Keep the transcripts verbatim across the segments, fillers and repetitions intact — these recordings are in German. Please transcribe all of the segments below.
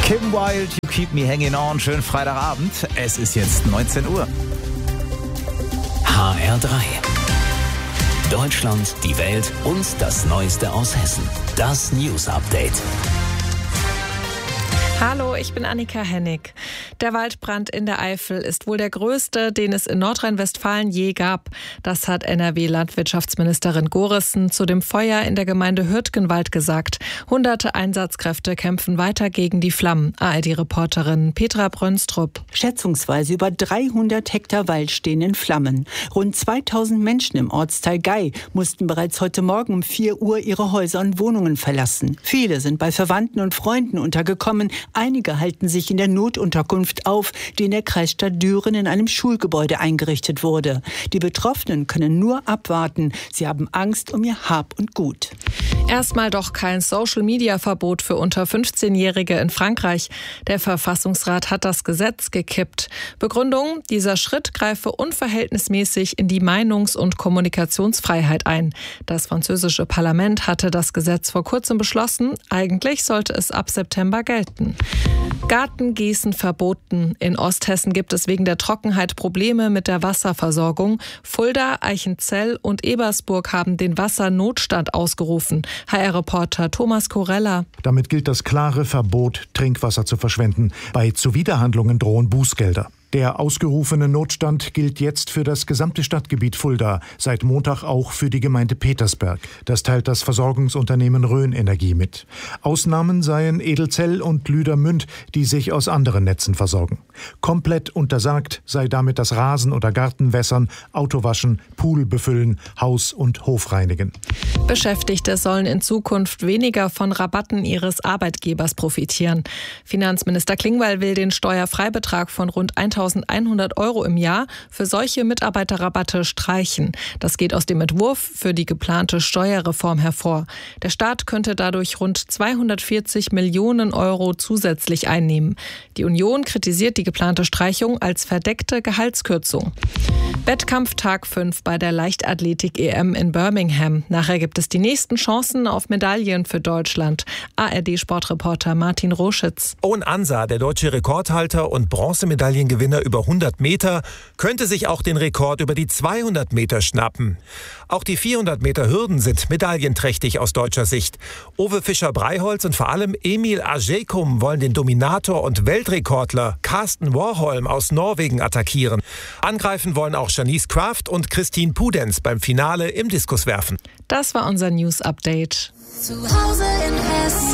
Kim Wilde, You Keep Me Hanging On. Schönen Freitagabend. Es ist jetzt neunzehn Uhr. H R drei. Deutschland, die Welt und das Neueste aus Hessen. Das News Update. Hallo, ich bin Annika Hennig. Der Waldbrand in der Eifel ist wohl der größte, den es in Nordrhein-Westfalen je gab. Das hat N R W-Landwirtschaftsministerin Gorissen zu dem Feuer in der Gemeinde Hürtgenwald gesagt. Hunderte Einsatzkräfte kämpfen weiter gegen die Flammen. A R D-Reporterin Petra Brönstrup. Schätzungsweise über dreihundert Hektar Wald stehen in Flammen. Rund zweitausend Menschen im Ortsteil Gei mussten bereits heute Morgen um vier Uhr ihre Häuser und Wohnungen verlassen. Viele sind bei Verwandten und Freunden untergekommen. Einige halten sich in der Notunterkunft auf, die in der Kreisstadt Düren in einem Schulgebäude eingerichtet wurde. Die Betroffenen können nur abwarten. Sie haben Angst um ihr Hab und Gut. Erstmal doch kein Social-Media-Verbot für unter fünfzehnjährige in Frankreich. Der Verfassungsrat hat das Gesetz gekippt. Begründung: Dieser Schritt greife unverhältnismäßig in die Meinungs- und Kommunikationsfreiheit ein. Das französische Parlament hatte das Gesetz vor kurzem beschlossen. Eigentlich sollte es ab September gelten. Gartengießen verboten. In Osthessen gibt es wegen der Trockenheit Probleme mit der Wasserversorgung. Fulda, Eichenzell und Ebersburg haben den Wassernotstand ausgerufen. H R-Reporter Thomas Korella. Damit gilt das klare Verbot, Trinkwasser zu verschwenden. Bei Zuwiderhandlungen drohen Bußgelder. Der ausgerufene Notstand gilt jetzt für das gesamte Stadtgebiet Fulda, seit Montag auch für die Gemeinde Petersberg. Das teilt das Versorgungsunternehmen Rhön Energie mit. Ausnahmen seien Edelzell und Lüdermünd, die sich aus anderen Netzen versorgen. Komplett untersagt sei damit das Rasen- oder Gartenwässern, Autowaschen, Pool befüllen, Haus- und Hof reinigen. Beschäftigte sollen in Zukunft weniger von Rabatten ihres Arbeitgebers profitieren. Finanzminister Klingbeil will den Steuerfreibetrag von rund eintausendeinhundert Euro im Jahr für solche Mitarbeiterrabatte streichen. Das geht aus dem Entwurf für die geplante Steuerreform hervor. Der Staat könnte dadurch rund zweihundertvierzig Millionen Euro zusätzlich einnehmen. Die Union kritisiert die geplante Streichung als verdeckte Gehaltskürzung. Wettkampftag fünf bei der Leichtathletik-E M in Birmingham. Nachher gibt es die nächsten Chancen auf Medaillen für Deutschland. A R D-Sportreporter Martin Roschitz. Owen Ansa, der deutsche Rekordhalter und Bronzemedaillengewinner über hundert Meter, könnte sich auch den Rekord über die zweihundert Meter schnappen. Auch die vierhundert Meter Hürden sind medaillenträchtig aus deutscher Sicht. Ove Fischer-Breiholz und vor allem Emil Ajekum wollen den Dominator und Weltrekordler Karsten Warholm aus Norwegen attackieren. Angreifen wollen auch Janice Kraft und Christine Pudenz beim Finale im Diskuswerfen. Das war unser News-Update. Zu Hause in Hessen.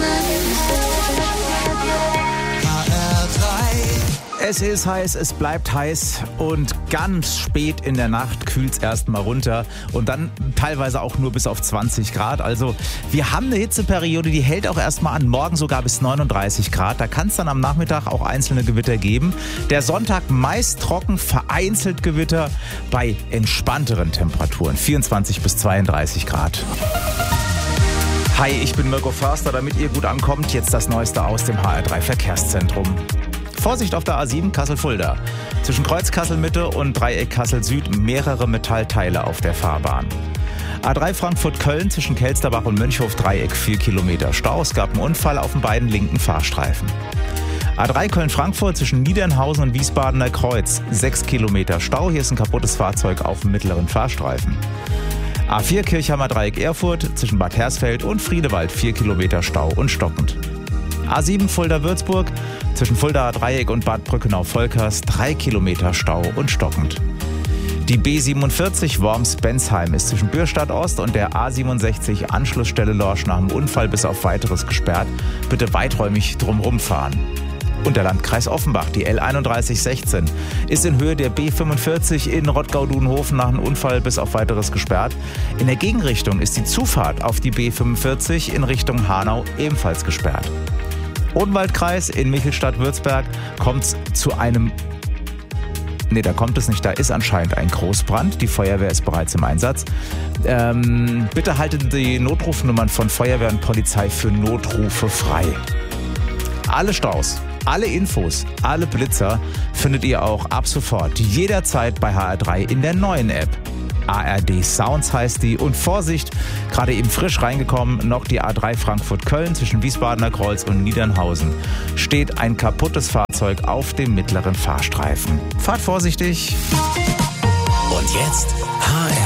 Es ist heiß, es bleibt heiß und ganz spät in der Nacht kühlt es erstmal runter und dann teilweise auch nur bis auf zwanzig Grad. Also wir haben eine Hitzeperiode, die hält auch erstmal an, morgen sogar bis neununddreißig Grad. Da kann es dann am Nachmittag auch einzelne Gewitter geben. Der Sonntag meist trocken, vereinzelt Gewitter bei entspannteren Temperaturen, vierundzwanzig bis zweiunddreißig Grad. Hi, ich bin Mirko Förster, damit ihr gut ankommt. Jetzt das Neueste aus dem H R drei Verkehrszentrum. Vorsicht auf der A sieben Kassel-Fulda. Zwischen Kreuz Kassel-Mitte und Dreieck Kassel-Süd mehrere Metallteile auf der Fahrbahn. A drei Frankfurt-Köln zwischen Kelsterbach und Mönchhof-Dreieck vier Kilometer Stau. Es gab einen Unfall auf den beiden linken Fahrstreifen. A drei Köln-Frankfurt zwischen Niedernhausen und Wiesbadener Kreuz sechs Kilometer Stau. Hier ist ein kaputtes Fahrzeug auf dem mittleren Fahrstreifen. A vier Kirchhammer Dreieck Erfurt zwischen Bad Hersfeld und Friedewald vier Kilometer Stau und stockend. A sieben Fulda-Würzburg zwischen Fuldaer Dreieck und Bad Brückenau-Volkers drei Kilometer Stau und stockend. Die B siebenundvierzig Worms-Bensheim ist zwischen Bürstadt Ost und der A siebenundsechzig Anschlussstelle Lorsch nach dem Unfall bis auf Weiteres gesperrt. Bitte weiträumig drumherum fahren. Und der Landkreis Offenbach, die L einunddreißig sechzehn, ist in Höhe der B fünfundvierzig in Rottgau-Dudenhofen nach einem Unfall bis auf Weiteres gesperrt. In der Gegenrichtung ist die Zufahrt auf die B fünfundvierzig in Richtung Hanau ebenfalls gesperrt. Odenwaldkreis in Michelstadt-Würzberg kommt es zu einem... Nee, da kommt es nicht. Da ist anscheinend ein Großbrand. Die Feuerwehr ist bereits im Einsatz. Ähm, bitte haltet die Notrufnummern von Feuerwehr und Polizei für Notrufe frei. Alle Staus, alle Infos, alle Blitzer findet ihr auch ab sofort jederzeit bei H R drei in der neuen App. A R D Sounds heißt die. Und Vorsicht, gerade eben frisch reingekommen, noch die A drei Frankfurt-Köln zwischen Wiesbadener Kreuz und Niedernhausen. Steht ein kaputtes Fahrzeug auf dem mittleren Fahrstreifen. Fahrt vorsichtig. Und jetzt H R